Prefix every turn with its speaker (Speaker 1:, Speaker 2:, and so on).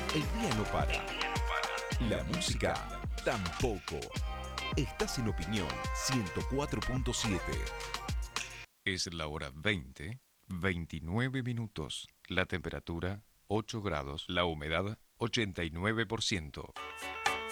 Speaker 1: El día no para. La música tampoco. Estás en Opinión 104.7.
Speaker 2: Es la hora 20, 29 minutos. La temperatura 8 grados. La humedad 89%.